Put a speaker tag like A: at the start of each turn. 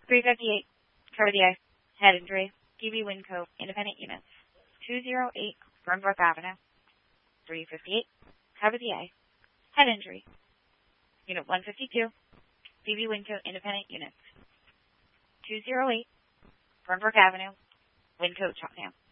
A: 358, cover the eye, head injury, PB Winco, independent units. 208, Fernbrook Avenue. 358, cover the eye, head injury. Unit 152, PB Winco, independent units. 208, Fernbrook Avenue, Winco, Cheltenham.